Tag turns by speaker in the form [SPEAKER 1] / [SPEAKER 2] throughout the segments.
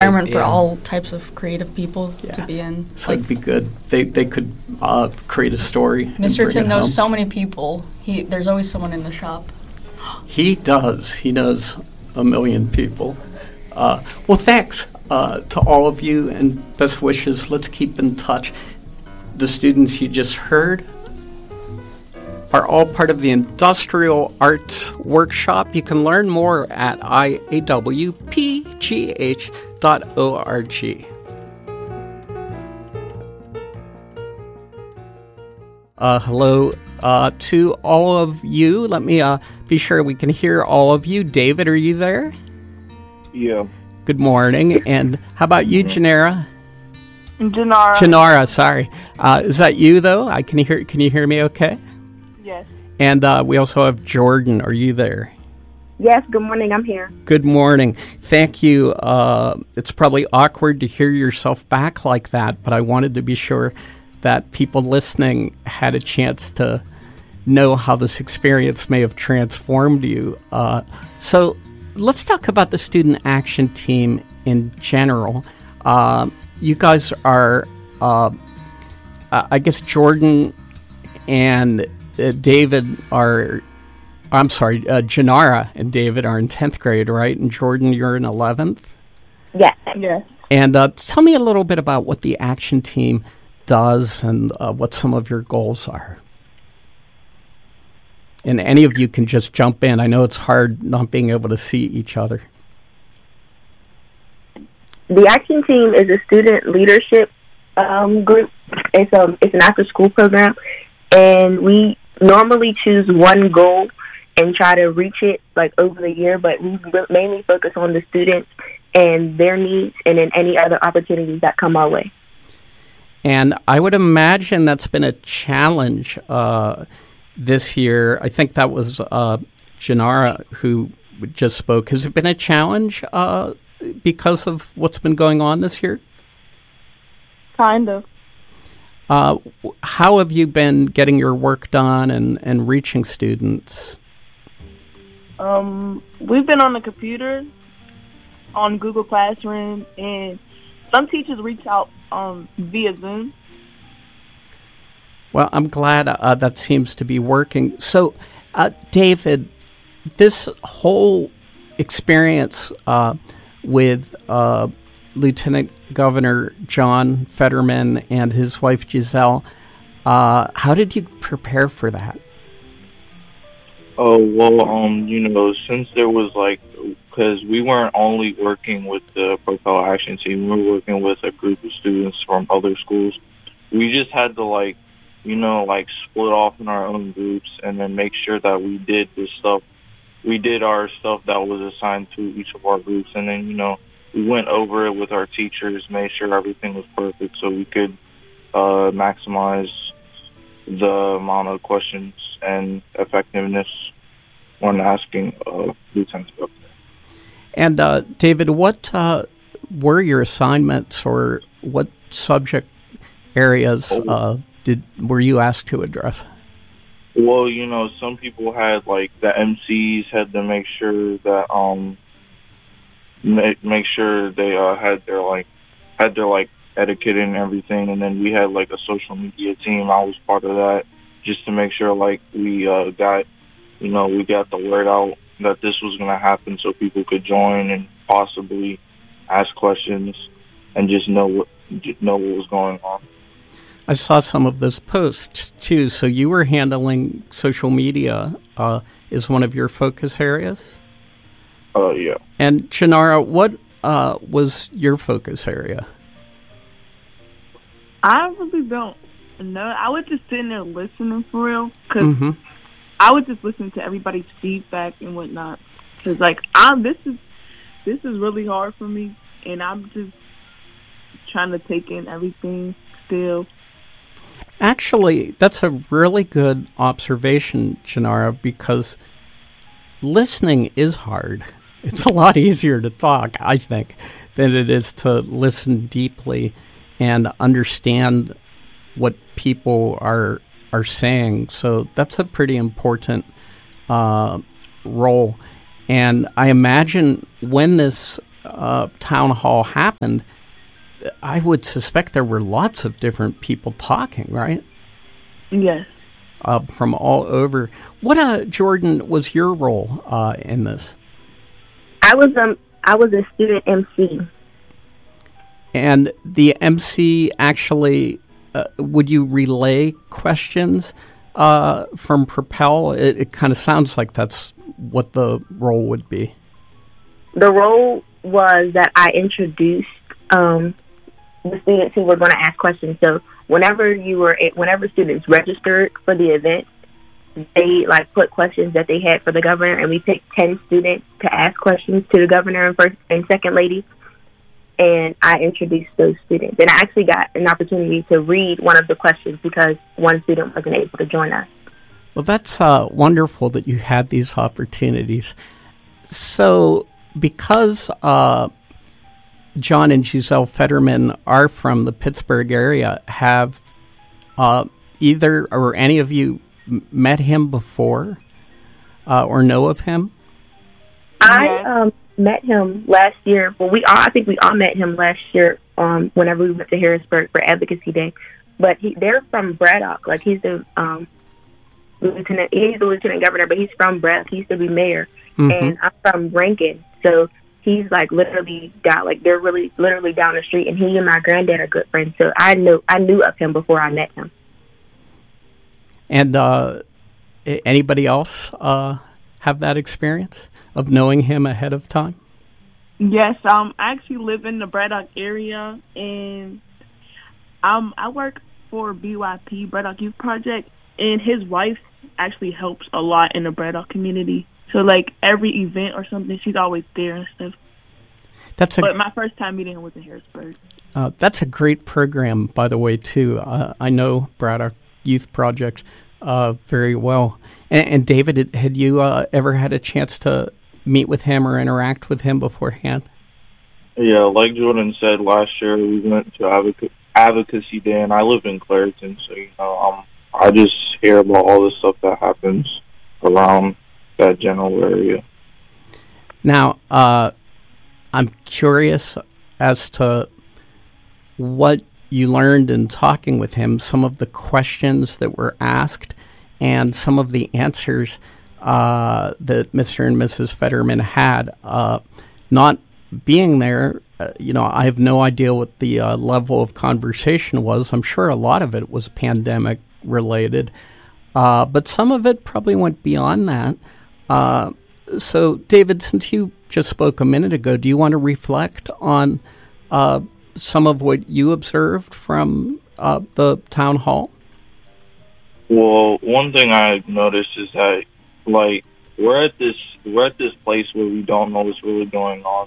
[SPEAKER 1] environment for all types of creative people to be in.
[SPEAKER 2] So it'd be good. They could create a story.
[SPEAKER 1] Mr. Tim knows so many people. There's always someone in the shop.
[SPEAKER 2] He does. He knows a million people. Well, thanks to all of you and best wishes. Let's keep in touch. The students you just heard are all part of the Industrial Arts Workshop. You can learn more at iawpgh.org. Hello to all of you. Let me be sure we can hear all of you. David, are you there?
[SPEAKER 3] Yeah.
[SPEAKER 2] Good morning. And how about you, Janara?
[SPEAKER 4] Janara,
[SPEAKER 2] sorry. Is that you, though? Can you hear me okay?
[SPEAKER 4] Yes.
[SPEAKER 2] And we also have Jordan. Are you there?
[SPEAKER 5] Yes, good morning. I'm here.
[SPEAKER 2] Good morning. Thank you. It's probably awkward to hear yourself back like that, but I wanted to be sure that people listening had a chance to know how this experience may have transformed you. So let's talk about the Student Action Team in general. You guys are, I guess Jordan and David are, Janara and David are in 10th grade, right? And Jordan, you're in 11th?
[SPEAKER 5] Yes. Yes.
[SPEAKER 2] And tell me a little bit about what the Action Team does and what some of your goals are. And any of you can just jump in. I know it's hard not being able to see each other.
[SPEAKER 5] The Action Team is a student leadership group. It's an after-school program, and we normally choose one goal and try to reach it over the year, but we mainly focus on the students and their needs and then any other opportunities that come our way.
[SPEAKER 2] And I would imagine that's been a challenge this year. I think that was Janara who just spoke. Has it been a challenge because of what's been going on this year?
[SPEAKER 4] Kind of.
[SPEAKER 2] How have you been getting your work done and reaching students?
[SPEAKER 4] We've been on the computer, on Google Classroom, and some teachers reach out via Zoom.
[SPEAKER 2] Well, I'm glad that seems to be working. So, David, this whole experience with Lieutenant Governor John Fetterman and his wife Giselle, how did you prepare for that?
[SPEAKER 3] Oh, well, since there was because we weren't only working with the Propel Action Team, we were working with a group of students from other schools. We just had to split off in our own groups and then make sure that we did our stuff that was assigned to each of our groups. And then, we went over it with our teachers, made sure everything was perfect so we could maximize the amount of questions and effectiveness when asking Lieutenant Governor. And
[SPEAKER 2] David, what were your assignments, or what subject areas were you asked to address?
[SPEAKER 3] Well, some people had the MCs had to make sure that make sure they had their etiquette and everything, and then we had a social media team. I was part of that just to make sure we got the word out that this was going to happen so people could join and possibly ask questions and just know what was going on.
[SPEAKER 2] I saw some of those posts too. So you were handling social media is one of your focus areas?
[SPEAKER 3] Yeah.
[SPEAKER 2] And Janara, what was your focus area?
[SPEAKER 4] I really don't know. I was just sitting there listening for real, because I would just listen to everybody's feedback and whatnot. Because this is really hard for me, and I'm just trying to take in everything still.
[SPEAKER 2] Actually, that's a really good observation, Janara, because listening is hard. It's a lot easier to talk, I think, than it is to listen deeply and understand what people are saying. So that's a pretty important role. And I imagine when this town hall happened, I would suspect there were lots of different people talking, right?
[SPEAKER 4] Yes.
[SPEAKER 2] From all over. What, Jordan, was your role in this?
[SPEAKER 5] I was a student MC.
[SPEAKER 2] And the MC actually, would you relay questions from Propel? It kind of sounds like that's what the role would be.
[SPEAKER 5] The role was that I introduced the students who were going to ask questions. So whenever students registered for the event, they put questions that they had for the governor, and we picked 10 students to ask questions to the governor and first and second lady. And I introduced those students, and I actually got an opportunity to read one of the questions because one student wasn't able to join us.
[SPEAKER 2] Well, that's wonderful that you had these opportunities. So, because John and Giselle Fetterman are from the Pittsburgh area, have either or any of you met him before or know of him?
[SPEAKER 5] I met him last year. Well, I think we all met him last year whenever we went to Harrisburg for Advocacy Day. But they're from Braddock. He's the lieutenant governor, but he's from Braddock. He used to be mayor, and I'm from Rankin. So he's literally down. They're really literally down the street, and he and my granddad are good friends. So I knew of him before I met him. And
[SPEAKER 2] anybody else have that experience of knowing him ahead of time?
[SPEAKER 4] Yes, I actually live in the Braddock area, and I work for BYP, Braddock Youth Project, and his wife actually helps a lot in the Braddock community. So, every event or something, she's always there and stuff. But my first time meeting her was in Harrisburg.
[SPEAKER 2] That's a great program, by the way, too. I know Braddock Youth Project very well. And David, had you ever had a chance to meet with him or interact with him beforehand?
[SPEAKER 3] Yeah, like Jordan said, last year we went to Advocacy Day, and I live in Clairton, so I just hear about all the stuff that happens around that general area.
[SPEAKER 2] Now, I'm curious as to what you learned in talking with him, some of the questions that were asked, and some of the answers that Mr. and Mrs. Fetterman had. Not being there, I have no idea what the level of conversation was. I'm sure a lot of it was pandemic related, but some of it probably went beyond that. So, David, since you just spoke a minute ago, do you want to reflect on some of what you observed from the town hall?
[SPEAKER 3] Well, one thing I noticed is that, we're at this place where we don't know what's really going on.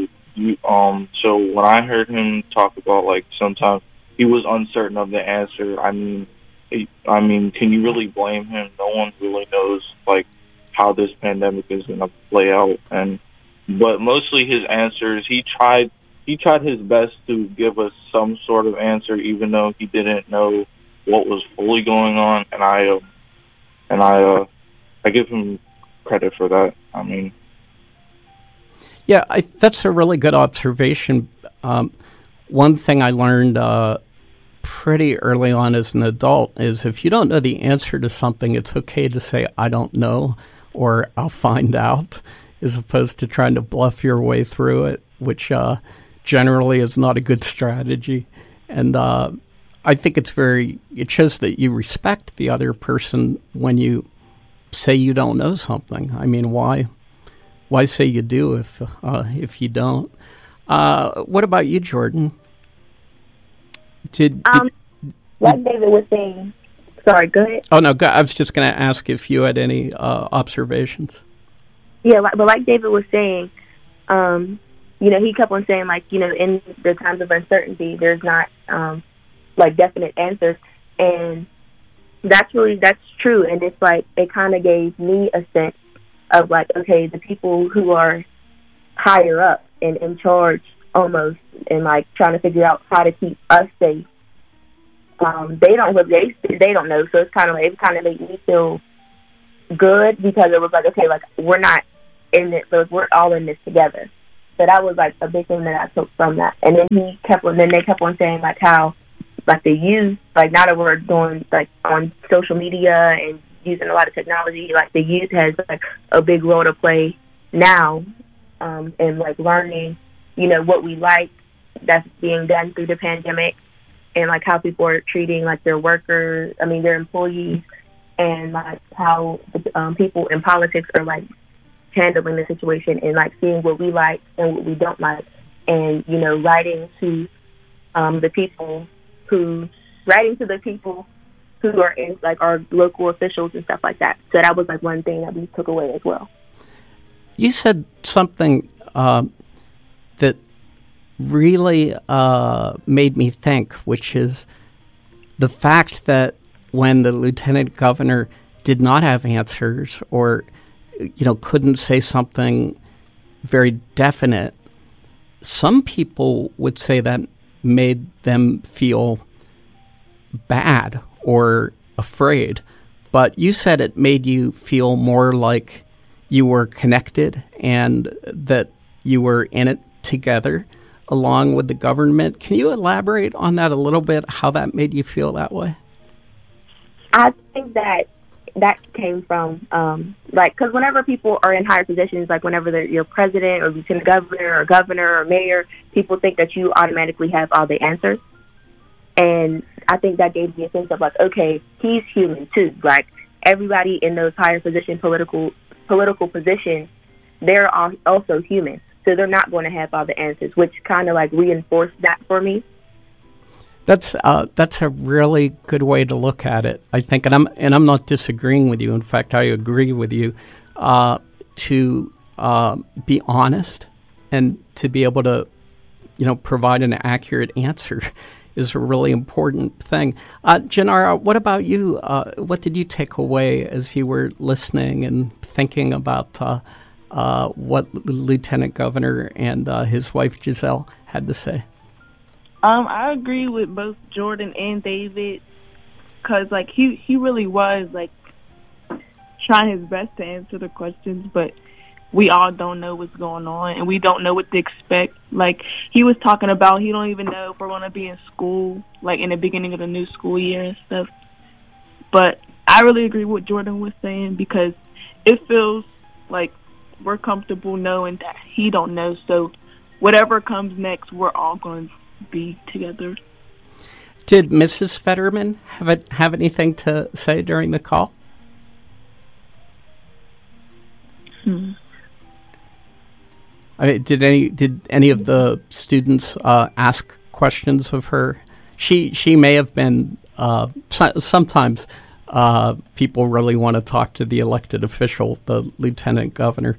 [SPEAKER 3] So when I heard him talk about sometimes he was uncertain of the answer. I mean, can you really blame him? No one really knows how this pandemic is going to play out. But mostly his answers, he tried his best to give us some sort of answer, even though he didn't know what was fully going on. And I give him credit for that.
[SPEAKER 2] Yeah, that's a really good observation. One thing I learned pretty early on as an adult is if you don't know the answer to something, it's okay to say, I don't know, or I'll find out, as opposed to trying to bluff your way through it, which generally is not a good strategy. And I think it shows that you respect the other person when you say you don't know something. I mean, why say you do if you don't? What about you, Jordan?
[SPEAKER 5] Like David was saying. Sorry, go ahead.
[SPEAKER 2] Oh, no, I was just going to ask if you had any observations.
[SPEAKER 5] Yeah, but like David was saying, he kept on saying, in the times of uncertainty, there's not, definite answers. And that's true. And it's it kind of gave me a sense of okay, the people who are higher up and in charge almost and trying to figure out how to keep us safe. They don't know. So it's it kind of made me feel good because it was okay, we're not in it, so we're all in this together. So that was like a big thing that I took from that. And then they kept on saying like how like the youth, like now that we're doing like on social media and using a lot of technology, like the youth has like a big role to play now, in like learning, what we like that's being done through the pandemic, and like how people are treating like their workers, their employees, and like how people in politics are like handling the situation, and like seeing what we like and what we don't like, and writing to the people who are in like our local officials and stuff like that. So that was like one thing that we took away as well.
[SPEAKER 2] You said something that really made me think, which is the fact that when the lieutenant governor did not have answers or, couldn't say something very definite, some people would say that made them feel bad or afraid. But you said it made you feel more like you were connected and that you were in it together along with the government. Can you elaborate on that a little bit, how that made you feel that way?
[SPEAKER 5] I think that came from, because whenever people are in higher positions, like whenever you're president or lieutenant governor or mayor, people think that you automatically have all the answers. And I think that gave me a sense of like, okay, he's human too. Like everybody in those higher position, political positions, they're also human. So they're not going to have all the answers, which kind of like reinforced that for me.
[SPEAKER 2] That's a really good way to look at it, I think, and I'm not disagreeing with you. In fact, I agree with you. To be honest and to be able to, provide an accurate answer is a really important thing. Janara, what about you? What did you take away as you were listening and thinking about what Lieutenant Governor and his wife Giselle had to say?
[SPEAKER 4] I agree with both Jordan and David, because like he really was like trying his best to answer the questions, but we all don't know what's going on and we don't know what to expect. Like he was talking about, he don't even know if we're going to be in school, like in the beginning of the new school year and stuff. But I really agree with what Jordan was saying, because it feels like we're comfortable knowing that he don't know. So whatever comes next, we're all going to be together.
[SPEAKER 2] Did Mrs. Fetterman have anything to say during the call? I mean, did any of the students ask questions of her? She may have been. Sometimes people really want to talk to the elected official, the lieutenant governor.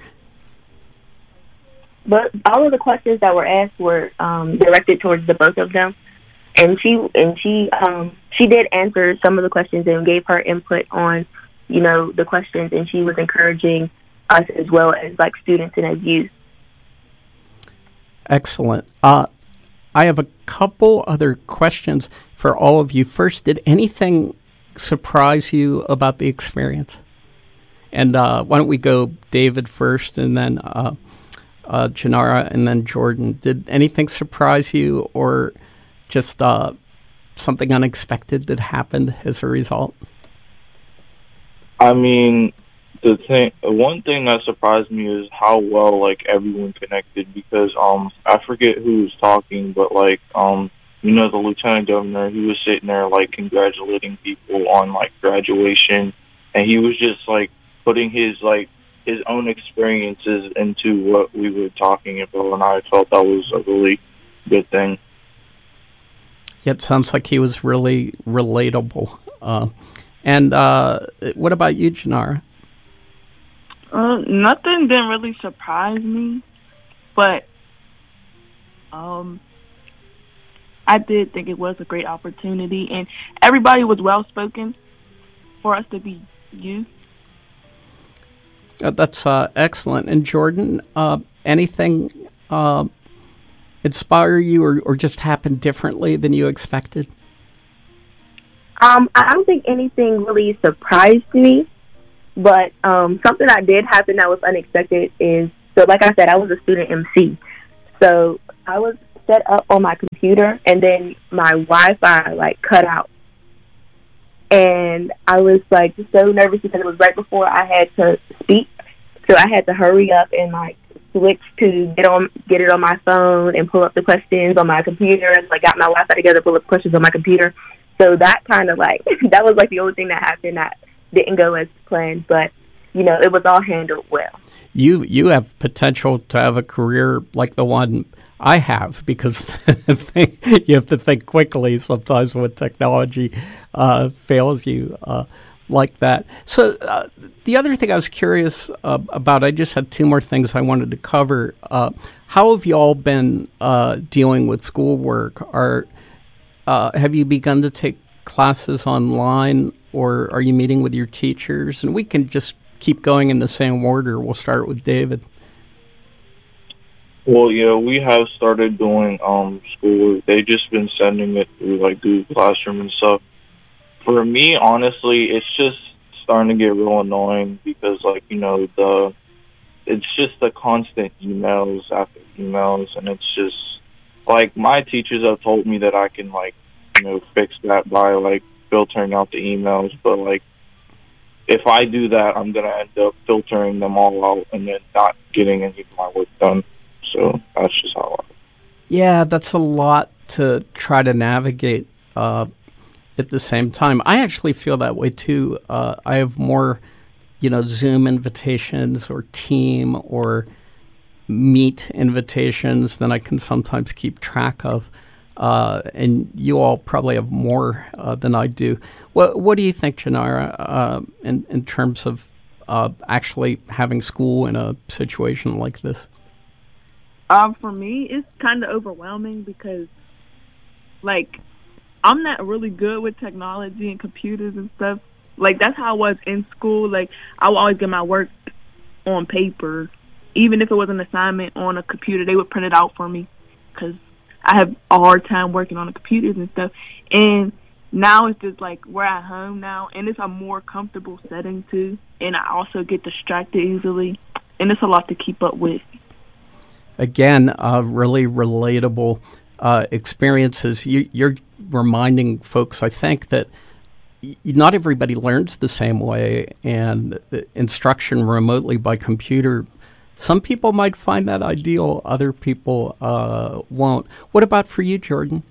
[SPEAKER 5] But all of the questions that were asked were directed towards the both of them, and she did answer some of the questions and gave her input on, the questions, and she was encouraging us as well as like students and as youth.
[SPEAKER 2] Excellent. I have a couple other questions for all of you. First, did anything surprise you about the experience? And why don't we go David first, and then Janara, and then Jordan. Did anything surprise you, or just something unexpected that happened as a result?
[SPEAKER 3] I mean, one thing that surprised me is how well like everyone connected, because I forget who was talking, but like the lieutenant governor, he was sitting there like congratulating people on like graduation, and he was just like putting his own experiences into what we were talking about, and I felt that was a really good thing.
[SPEAKER 2] Yeah, it sounds like he was really relatable. And what about you, Janara?
[SPEAKER 4] Nothing didn't really surprise me, but I did think it was a great opportunity, and everybody was well-spoken for us to be youth.
[SPEAKER 2] That's excellent. And Jordan, anything inspire you or just happen differently than you expected?
[SPEAKER 5] I don't think anything really surprised me, but something that did happen that was unexpected is, so like I said, I was a student MC. So I was set up on my computer, and then my Wi-Fi like cut out, and I was like so nervous because it was right before I had to speak, so I had to hurry up and like switch to get it on my phone and pull up the questions on my computer, and like got my Wi-Fi together, pull up questions on my computer. So that kind of like that was like the only thing that happened that didn't go as planned, but it was all handled well.
[SPEAKER 2] You have potential to have a career like the one I have, because you have to think quickly sometimes when technology fails you like that. So the other thing I was curious about, I just had two more things I wanted to cover. How have you all been dealing with schoolwork? Have you begun to take classes online, or are you meeting with your teachers? And we can just keep going in the same order. We'll start with David.
[SPEAKER 3] Well, yeah, we have started doing schoolwork. They've just been sending it through like Google Classroom and stuff. For me, honestly, it's just starting to get real annoying because, like, it's just the constant emails after emails, and it's just like my teachers have told me that I can fix that by like filtering out the emails, but like if I do that, I'm gonna end up filtering them all out and then not getting any of my work done. So that's just how I.
[SPEAKER 2] Yeah, that's a lot to try to navigate at the same time. I actually feel that way too. I have more, Zoom invitations or team or Meet invitations than I can sometimes keep track of. And you all probably have more than I do. What do you think, Janara, in terms of actually having school in a situation like this?
[SPEAKER 4] For me, it's kind of overwhelming because, like, I'm not really good with technology and computers and stuff. Like, that's how I was in school. Like, I would always get my work on paper. Even if it was an assignment on a computer, they would print it out for me because I have a hard time working on the computers and stuff. And now it's just like we're at home now, and it's a more comfortable setting too. And I also get distracted easily, and it's a lot to keep up with. Again,
[SPEAKER 2] really relatable experiences. You're reminding folks, I think, that not everybody learns the same way, and the instruction remotely by computer, some people might find that ideal, other people won't. What about for you, Jordan?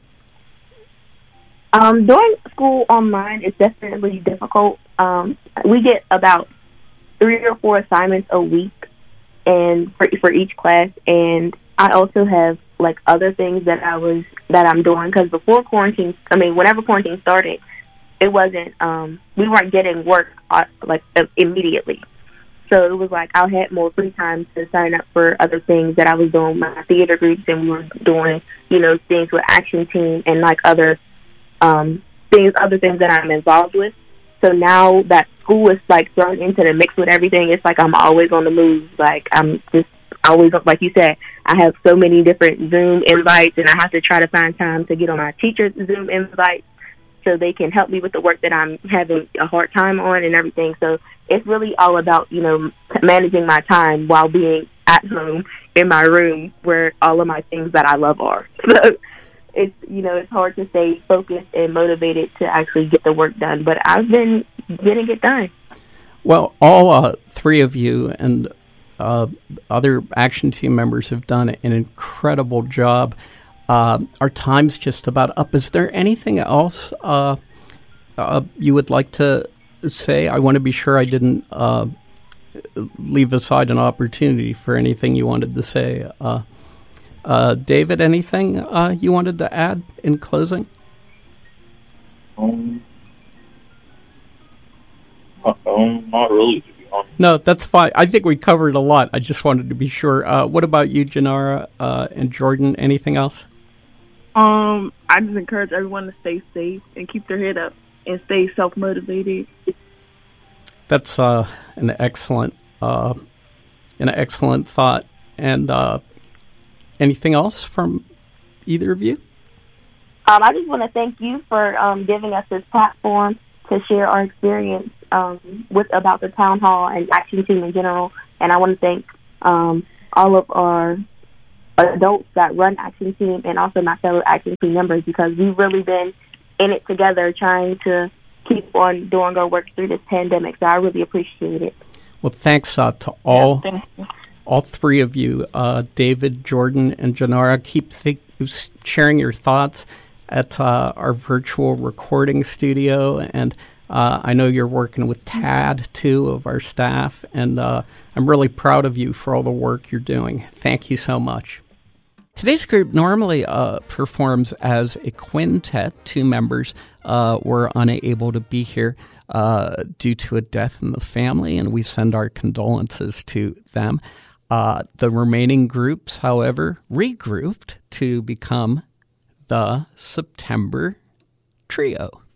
[SPEAKER 5] Doing school online is definitely difficult. We get about 3 or 4 assignments a week, and for each class. And I also have like other things that I'm doing because before quarantine, whenever quarantine started, it wasn't we weren't getting work immediately. So it was like I had more free time to sign up for other things that I was doing, my theater groups, and we were doing, things with Action Team and like other things that I'm involved with. So now that school is like thrown into the mix with everything, it's like I'm always on the move. Like I'm just always, like you said, I have so many different Zoom invites, and I have to try to find time to get on my teacher's Zoom invites so they can help me with the work that I'm having a hard time on and everything. So it's really all about, managing my time while being at home in my room where all of my things that I love are. So it's hard to stay focused and motivated to actually get the work done, but I've been getting it done.
[SPEAKER 2] Well, all 3 of you and other Action Team members have done an incredible job. Our time's just about up. Is there anything else you would like to say? I want to be sure I didn't leave aside an opportunity for anything you wanted to say. David, anything you wanted to add in closing?
[SPEAKER 3] Not really, to be honest.
[SPEAKER 2] No, that's fine. I think we covered a lot. I just wanted to be sure. What about you, Janara and Jordan? Anything else?
[SPEAKER 4] I just encourage everyone to stay safe and keep their head up and stay self-motivated.
[SPEAKER 2] That's an excellent thought. And anything else from either of you?
[SPEAKER 5] I just want to thank you for giving us this platform to share our experience about the town hall and Action Team in general. And I want to thank all of our adults that run Action Team and also my fellow Action Team members, because we've really been in it together trying to keep on doing our work through this pandemic. So I really appreciate it.
[SPEAKER 2] Well, thanks to all three of you, David, Jordan, and Janara. Keep sharing your thoughts at our virtual recording studio. And I know you're working with Tad, too, of our staff. And I'm really proud of you for all the work you're doing. Thank you so much. Today's group normally performs as a quintet. Two members were unable to be here due to a death in the family, and we send our condolences to them. The remaining groups, however, regrouped to become the September Trio.